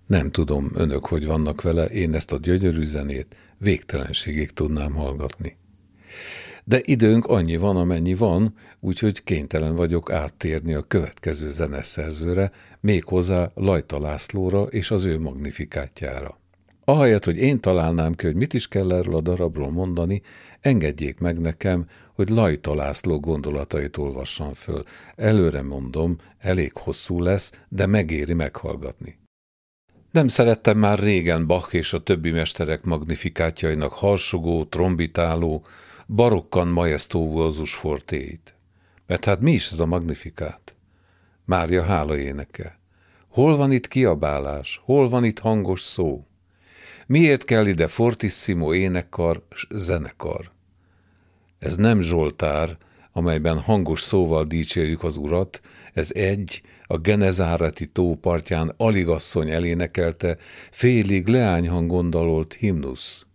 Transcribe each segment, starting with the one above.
Nem tudom, önök hogy vannak vele, én ezt a gyönyörű zenét végtelenségig tudnám hallgatni. De időnk annyi van, amennyi van, úgyhogy kénytelen vagyok áttérni a következő zeneszerzőre, méghozzá Lajta Lászlóra és az ő magnifikátjára. Ahelyett, hogy én találnám ki, hogy mit is kell erről a darabról mondani, engedjék meg nekem, hogy Lajta László gondolatait olvassam föl. Előre mondom, elég hosszú lesz, de megéri meghallgatni. Nem szerettem már régen Bach és a többi mesterek magnifikátjainak harsogó, trombitáló, barokkan majesztóvózus fortéit. Mert hát mi is ez a magnifikát? Mária hála éneke. Hol van itt kiabálás? Hol van itt hangos szó? Miért kell ide fortissimo énekkar s zenekar? Ez nem zsoltár, amelyben hangos szóval dicsérjük az urat, ez a Genezáreti tó partján aligasszony elénekelte, félig leányhangon dalolt himnusz.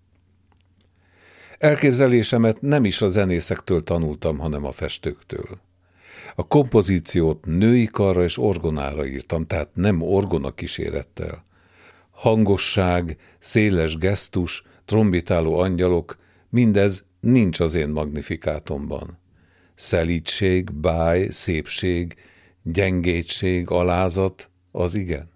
Elképzelésemet nem is a zenészektől tanultam, hanem a festőktől. A kompozíciót női karra és orgonára írtam, tehát nem orgona kísérettel. Hangosság, széles gesztus, trombitáló angyalok, mindez nincs az én magnifikátomban. Szelídség, báj, szépség, gyengétség, alázat, az igen.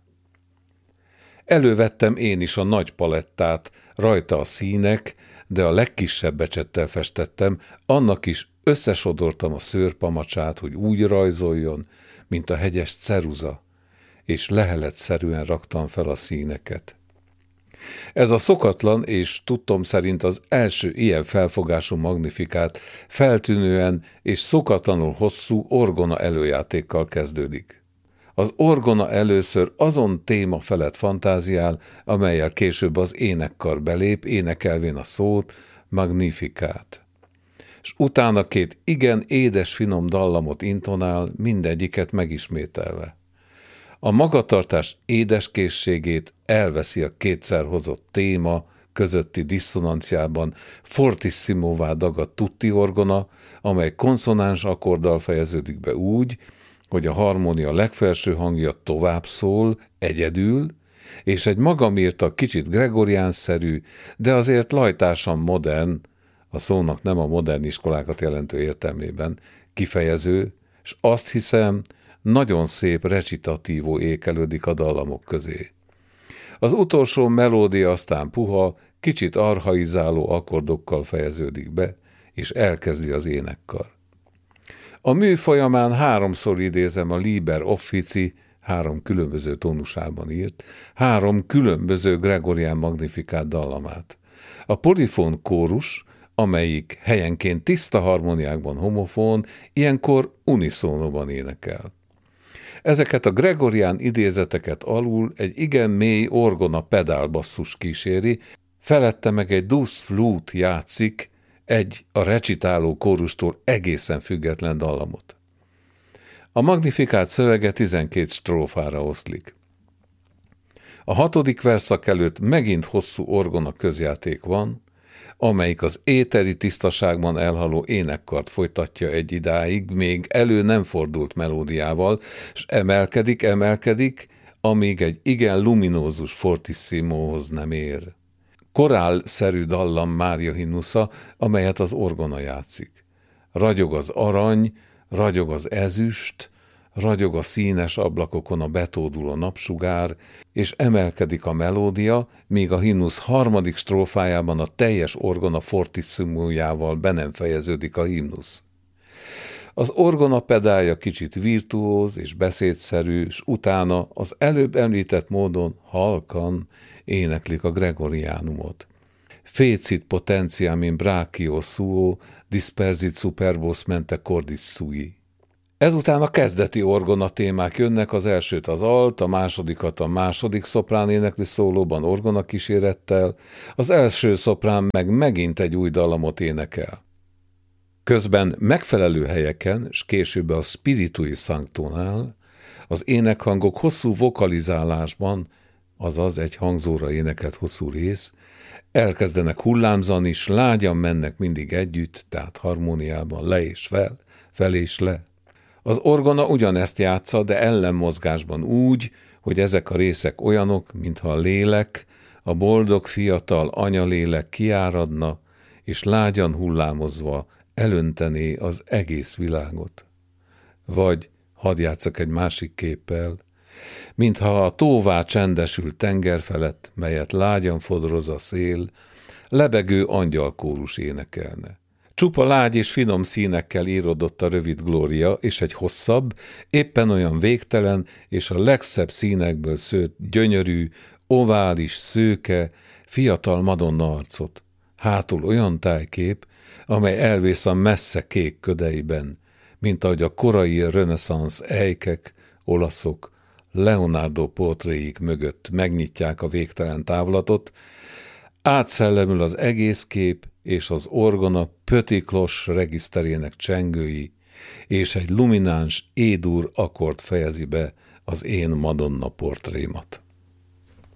Elővettem én is a nagy palettát, rajta a színek, de a legkisebb becsettel festettem, annak is összesodortam a szőrpamacsát, hogy úgy rajzoljon, mint a hegyes ceruza, és leheletszerűen raktam fel a színeket. Ez a szokatlan és tudtom szerint az első ilyen felfogású magnifikát feltűnően és szokatlanul hosszú orgona előjátékkal kezdődik. Az orgona először azon téma felett fantáziál, amellyel később az énekkar belép, énekelvén a szót, magnifikát. És utána két igen édes finom dallamot intonál, mindegyiket megismételve. A magatartás édeskészségét elveszi a kétszer hozott téma közötti disszonanciában fortissimóvá dagadt tutti orgona, amely konszonáns akkorddal fejeződik be úgy, hogy a harmónia legfelső hangja tovább szól, egyedül, és egy magamírta kicsit gregoriánszerű, de azért lajtásan modern, a szónak nem a modern iskolákat jelentő értelmében, kifejező, és azt hiszem, nagyon szép recitatívó ékelődik a dallamok közé. Az utolsó melódia aztán puha, kicsit archaizáló akkordokkal fejeződik be, és elkezdi az énekkar. A mű folyamán háromszor idézem a Liber Offici, 3 különböző tónusában írt, 3 különböző gregorián magnifikát dallamát. A polifón kórus, amelyik helyenként tiszta harmóniákban homofón, ilyenkor uniszónóban énekel. Ezeket a gregorián idézeteket alul egy igen mély orgona pedálbasszus kíséri, felette meg egy dus flute játszik, egy a recitáló kórustól egészen független dallamot. A magnifikát szövege 12 strófára oszlik. A 6. verszak előtt megint hosszú orgona közjáték van, amelyik az éteri tisztaságban elhaló énekkart folytatja egy idáig, még elő nem fordult melódiával, és emelkedik, amíg egy igen luminózus fortissimóhoz nem ér. Korálszerű dallam Mária himnusza, amelyet az orgona játszik. Ragyog az arany, ragyog az ezüst, ragyog a színes ablakokon a betóduló napsugár, és emelkedik a melódia, míg a himnusz 3. strófájában a teljes orgona fortissimójával be nem fejeződik a himnusz. Az orgona pedálja kicsit virtuóz és beszédszerű, s utána az előbb említett módon halkan éneklik a gregoriánumot. Fécit potentiam in brachio suo, dispersit superbos mente cordis sui. Ezután a kezdeti orgona témák jönnek, az elsőt az alt, a másodikat a második szoprán énekli szólóban orgona kísérettel, az első szoprán meg megint egy új dallamot énekel. Közben megfelelő helyeken, s később a Spiritui Sanctónál az énekhangok hosszú vokalizálásban, azaz egy hangzóra énekelt hosszú rész, elkezdenek hullámzani, s lágyan mennek mindig együtt, tehát harmóniában le és fel és le. Az orgona ugyanezt játsza, de ellenmozgásban úgy, hogy ezek a részek olyanok, mintha a lélek, a boldog fiatal anyalélek kiáradna, és lágyan hullámozva elöntené az egész világot. Vagy, hadd játsszak egy másik képpel, mintha a tóvá csendesült tenger felett, melyet lágyan fodroz a szél, lebegő angyalkórus énekelne. Csupa lágy és finom színekkel írodott a rövid glória, és egy hosszabb, éppen olyan végtelen és a legszebb színekből szőtt, gyönyörű, ovális, szőke, fiatal Madonna arcot. Hátul olyan tájkép, amely elvész a messze kék ködeiben, mint ahogy a korai reneszánsz ejkek, olaszok, Leonardo portréik mögött megnyitják a végtelen távlatot, átszellemül az egész kép, és az orgona Petit Cloche regiszterének csengői, és egy lumináns E-dur akkord fejezi be az én Madonna portrémat.